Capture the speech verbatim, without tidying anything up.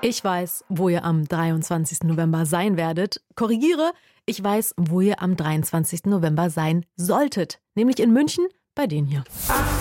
Ich weiß, wo ihr am dreiundzwanzigsten November sein werdet. Korrigiere, ich weiß, wo ihr am dreiundzwanzigsten November sein solltet. Nämlich in München bei denen hier.